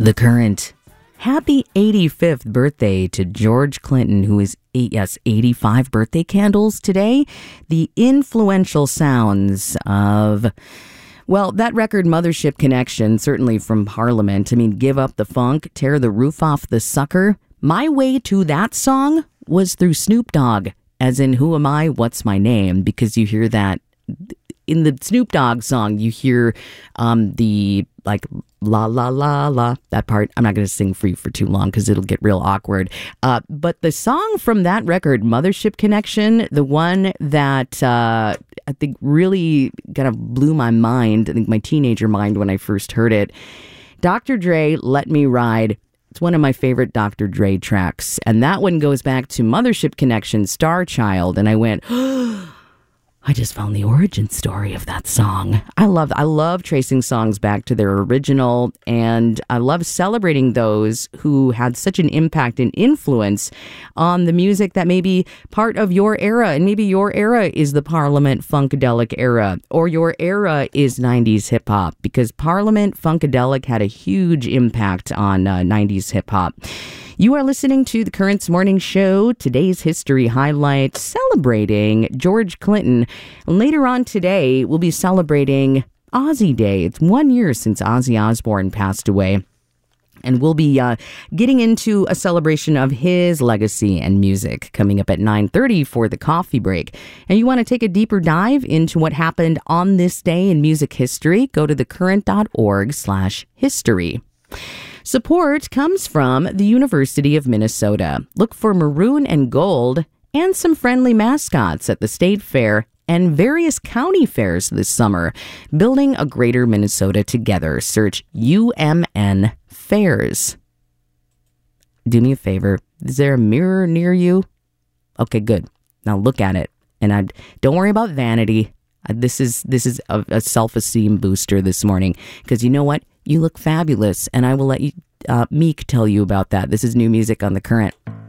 The Current. Happy 85th birthday to George Clinton, who is 85 birthday candles today. The influential sounds of, well, that record Mothership Connection, certainly from Parliament. I mean, Give Up the Funk, Tear the Roof Off the Sucker. My way to that song was through Snoop Dogg, as in Who Am I, What's My Name, because you hear that in the Snoop Dogg song, you hear the like la la la la, that part. I'm not going to sing for you for too long because it'll get real awkward. But the song from that record, Mothership Connection, the one that I think really kind of blew my mind, I think my teenager mind when I first heard it, Dr. Dre, Let Me Ride. It's one of my favorite Dr. Dre tracks. And that one goes back to Mothership Connection, Star Child. And I went, I just found the origin story of that song. I love tracing songs back to their original, and I love celebrating those who had such an impact and influence on the music that may be part of your era. And maybe your era is the Parliament Funkadelic era, or your era is 90s hip hop, because Parliament Funkadelic had a huge impact on 90s hip hop. You are listening to The Current's Morning Show, today's history highlight, celebrating George Clinton. Later on today, we'll be celebrating Ozzy Day. It's 1 year since Ozzy Osbourne passed away. And we'll be getting into a celebration of his legacy and music coming up at 9:30 for the coffee break. And you want to take a deeper dive into what happened on this day in music history? Go to thecurrent.org/history. Support comes from the University of Minnesota. Look for maroon and gold and some friendly mascots at the State Fair and various county fairs this summer. Building a greater Minnesota together. Search UMN Fairs. Do me a favor. Is there a mirror near you? Okay, good. Now look at it. And don't worry about vanity. This is a self-esteem booster this morning, because you know what? You look fabulous, and I will let you Meek tell you about that. This is new music on The Current.